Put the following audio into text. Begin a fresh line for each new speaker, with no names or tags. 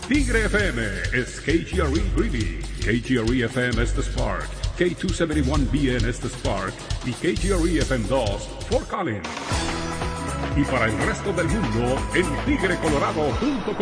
Tigre FM es KGRE Greeley, KGRE FM es The Spark, K271BN es The Spark y KGRE FM 2 Fort Collins. Y para el resto del mundo en tigrecolorado.com.